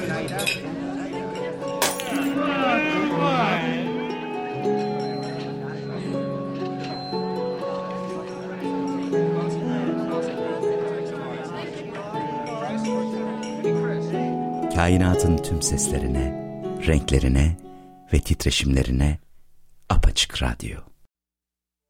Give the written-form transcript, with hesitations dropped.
Kainatın tüm seslerine, renklerine ve titreşimlerine Apaçık Radyo.